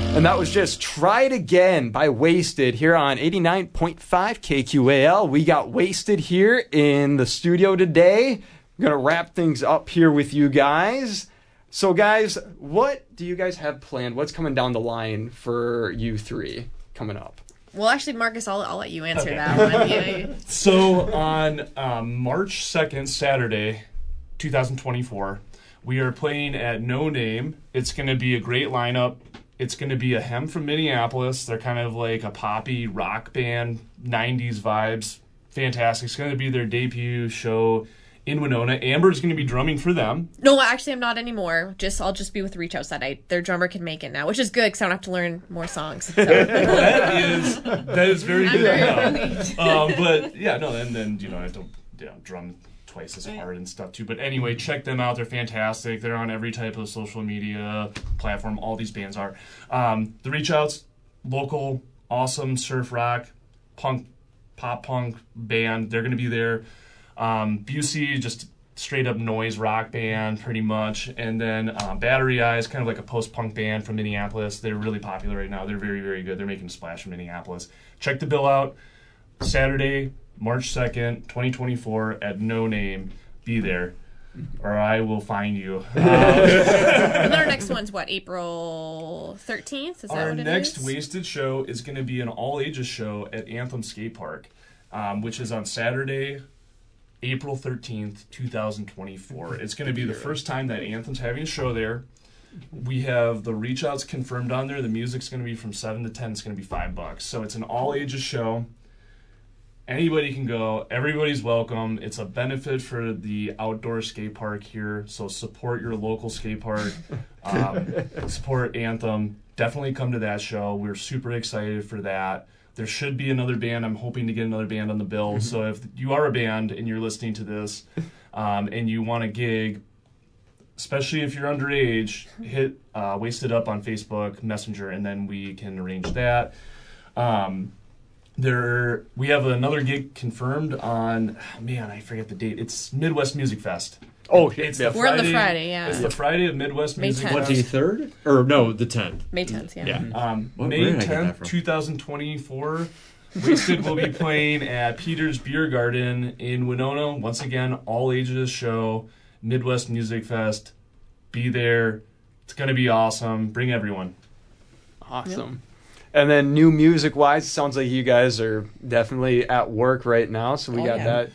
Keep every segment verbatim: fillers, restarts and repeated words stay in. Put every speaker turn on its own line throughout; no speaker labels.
And that was just Try It Again by Wasted here on eighty-nine point five K Q A L. We got Wasted here in the studio today. We're going to wrap things up here with you guys. So, guys, what do you guys have planned? What's coming down the line for you three coming up?
Well, actually, Marcus, I'll, I'll let you answer
Okay.
that one. Yeah.
So, on um, March second, Saturday, two thousand twenty-four, we are playing at No Name. It's going to be a great lineup. It's going to be a Hem from Minneapolis. They're kind of like a poppy rock band, nineties vibes. Fantastic. It's going to be their debut show in Winona. Amber's going to be drumming for them.
No, actually, I'm not anymore. Just I'll just be with Reach Outs that night. Their drummer can make it now, which is good because I don't have to learn more songs. So.
that is that is very
I'm
good.
very
to
relieved.
know. Um, but yeah, no, and then you know I have to you know, drum twice as hard and stuff too. But anyway, check them out. They're fantastic. They're on every type of social media platform. All these bands are. Um, the Reach Outs, local, awesome surf rock, punk, pop punk band. They're going to be there. Um, Busey, just straight up noise rock band, pretty much. And then um, Battery Eyes, kind of like a post punk band from Minneapolis. They're really popular right now. They're very, very good. They're making a splash in Minneapolis. Check the bill out. Saturday, March second, twenty twenty-four at No Name. Be there, or I will find you. Um,
And then our next one's what, April thirteenth? Is that
Our
what it
next
is?
Wasted show is going to be an all-ages show at Anthem Skate Park, um, which is on Saturday, April thirteenth, twenty twenty-four. It's going to be the first time that Anthem's having a show there. We have the Reach Outs confirmed on there. The music's going to be from seven to ten. It's going to be five bucks. So it's an all-ages show. Anybody can go. Everybody's welcome. It's a benefit for the outdoor skate park here. So support your local skate park. Um, support Anthem. Definitely come to that show. We're super excited for that. There should be another band. I'm hoping to get another band on the bill. So if you are a band and you're listening to this um, and you want a gig, especially if you're underage, hit uh, Wasted Up on Facebook Messenger, and then we can arrange that. Um, There, we have another gig confirmed on, man, I forget the date. It's Midwest Music Fest.
Oh,
It's
yeah.
the
We're on the
Friday-
Friday, yeah.
It's the Friday of Midwest
May
Music
tenth.
Fest.
twenty-third? Or no, the tenth.
May tenth, yeah.
Yeah.
Um,
What- where
May
did I get that
tenth,
from?
twenty twenty-four. Wasted will be playing at Peter's Beer Garden in Winona. Once again, all ages show, Midwest Music Fest. Be there. It's going to be awesome. Bring everyone.
Awesome. And then new music wise, it sounds like you guys are definitely at work right now. So we
Oh,
got
yeah.
that.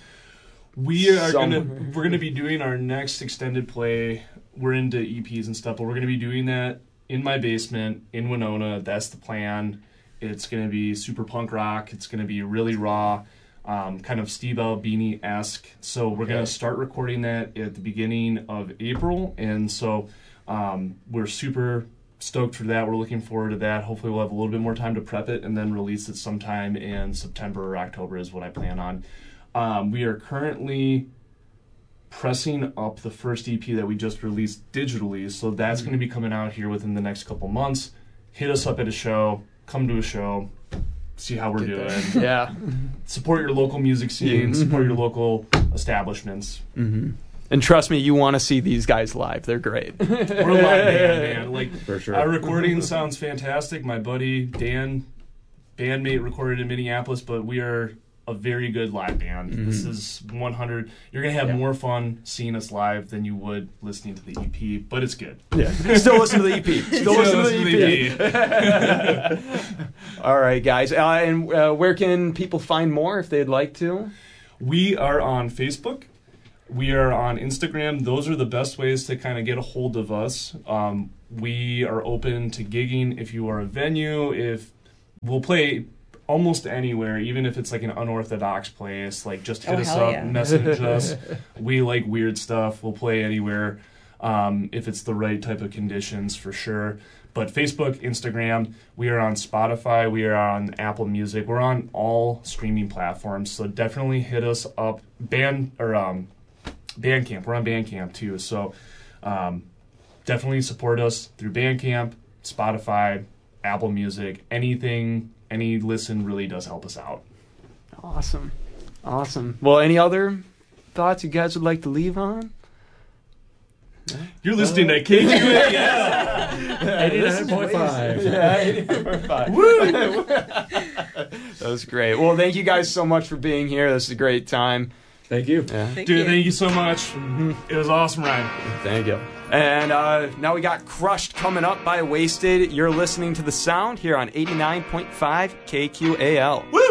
We are
Some-
gonna we're gonna be doing our next extended play. We're into E Ps and stuff, but we're gonna be doing that in my basement in Winona. That's the plan. It's gonna be super punk rock. It's gonna be really raw, um, kind of Steve Albini-esque. So we're gonna start recording that at the beginning of April, and so um, we're super stoked for that. We're looking forward to that. Hopefully we'll have a little bit more time to prep it and then release it sometime in September or October is what I plan on. Um, we are currently pressing up the first E P that we just released digitally, so that's going to be coming out here within the next couple months. Hit us up at a show, come to a show, see how we're doing.
Yeah.
Support your local music scene, support your local establishments.
Mm-hmm. And trust me, you want to see these guys live. They're great.
We're a live band, man. Like,
For sure.
our recording sounds fantastic. My buddy Dan, bandmate, recorded in Minneapolis, but we are a very good live band.
Mm-hmm.
This is one hundred. You're going to have
Yeah.
more fun seeing us live than you would listening to the E P, but it's good.
Yeah. Still listen to the E P. Still listen to the E P. All right, guys. Uh, and uh, where can people find more if they'd like to?
We are on Facebook. We are on Instagram. Those are the best ways to kind of get a hold of us. Um, we are open to gigging if you are a venue. If we'll play almost anywhere, even if it's like an unorthodox place, like just hit
Oh,
us
hell
up,
yeah.
message us. We like weird stuff. We'll play anywhere um, if it's the right type of conditions for sure. But Facebook, Instagram, we are on Spotify, we are on Apple Music, we're on all streaming platforms. So definitely hit us up. Band or um, Bandcamp, we're on Bandcamp too. So um, definitely support us through Bandcamp, Spotify, Apple Music, anything. Any listen really does help us out.
Awesome. Awesome. Well, any other thoughts you guys would like to leave on?
You're listening to K Q A L.
eighty-nine point five.
Yeah, eighty-nine point five. Woo! That was great. Well, thank you guys so much for being here. This is a great time.
Thank you.
Yeah.
Thank
Dude,
you.
thank you so much. It was awesome, Ryan.
Thank you. And uh, now we got Crushed coming up by Wasted. You're listening to The Sound here on eighty-nine point five K Q A L.
Woo!